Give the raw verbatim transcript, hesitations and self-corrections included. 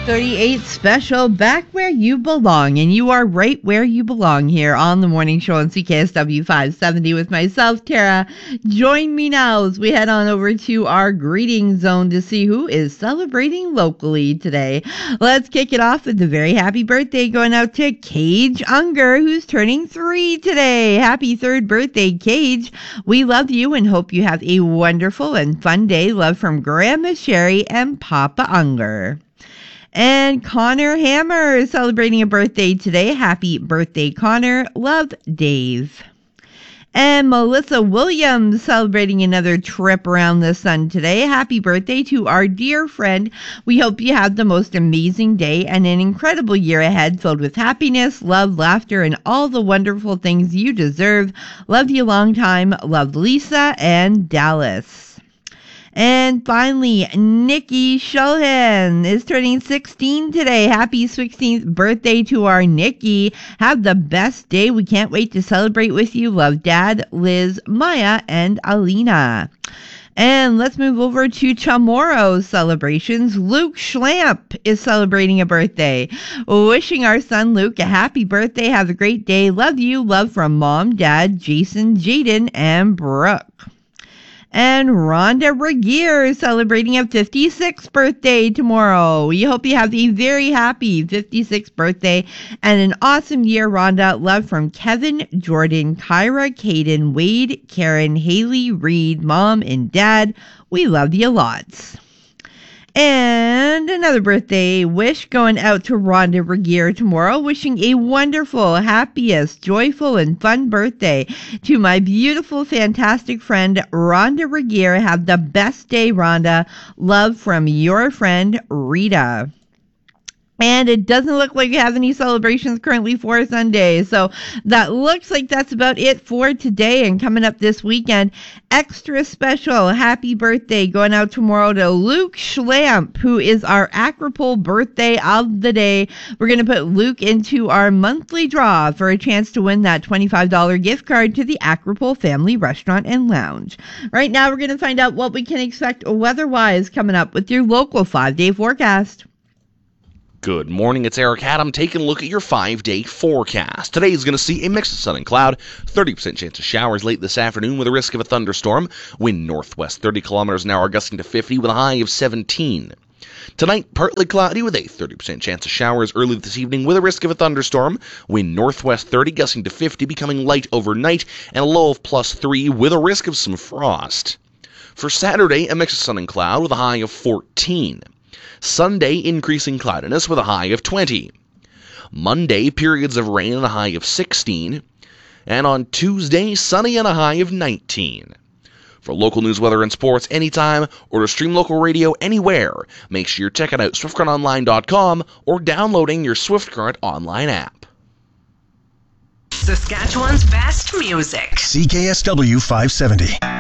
thirty-eight special, back where you belong, and you are right where you belong here on the morning show on C K S W five seventy with myself, Tara. Join me now as we head on over to our greeting zone to see who is celebrating locally today. Let's kick it off with the very happy birthday going out to Cage Unger, who's turning three today. Happy third birthday, Cage. We love you and hope you have a wonderful and fun day. Love from Grandma Sherry and Papa Unger. And Connor Hammer is celebrating a birthday today. Happy birthday, Connor. Love, Dave. And Melissa Williams celebrating another trip around the sun today. Happy birthday to our dear friend. We hope you have the most amazing day and an incredible year ahead filled with happiness, love, laughter, and all the wonderful things you deserve. Love you long time. Love, Lisa and Dallas. And finally, Nikki Shulhan is turning sixteen today. Happy sixteenth birthday to our Nikki. Have the best day. We can't wait to celebrate with you. Love, Dad, Liz, Maya, and Alina. And let's move over to tomorrow's celebrations. Luke Schlamp is celebrating a birthday. Wishing our son Luke a happy birthday. Have a great day. Love you. Love from Mom, Dad, Jason, Jaden, and Brooke. And Rhonda Regier is celebrating a fifty-sixth birthday tomorrow. We hope you have a very happy fifty-sixth birthday and an awesome year, Rhonda. Love from Kevin, Jordan, Kyra, Caden, Wade, Karen, Haley, Reed, Mom, and Dad. We love you lots. And another birthday wish going out to Rhonda Regier tomorrow, wishing a wonderful, happiest, joyful, and fun birthday to my beautiful, fantastic friend, Rhonda Regier. Have the best day, Rhonda. Love from your friend, Rita. And it doesn't look like we have any celebrations currently for Sunday. So that looks like that's about it for today. And coming up this weekend, extra special happy birthday going out tomorrow to Luke Schlamp, who is our Acropole birthday of the day. We're going to put Luke into our monthly draw for a chance to win that twenty-five dollars gift card to the Acropole Family Restaurant and Lounge. Right now, we're going to find out what we can expect weather-wise coming up with your local five-day forecast. Good morning, it's Eric Adam taking a look at your five-day forecast. Today is going to see a mix of sun and cloud, thirty percent chance of showers late this afternoon with a risk of a thunderstorm. Wind northwest thirty kilometers an hour gusting to fifty with a high of seventeen. Tonight, partly cloudy with a thirty percent chance of showers early this evening with a risk of a thunderstorm. Wind northwest thirty gusting to fifty, becoming light overnight, and a low of plus three with a risk of some frost. For Saturday, a mix of sun and cloud with a high of fourteen. Sunday, increasing cloudiness with a high of twenty. Monday, periods of rain and a high of sixteen. And on Tuesday, sunny and a high of nineteen. For local news, weather, and sports anytime, or to stream local radio anywhere, make sure you're checking out swift current online dot com or downloading your Swift Current online app. Saskatchewan's best music. C K S W five seventy.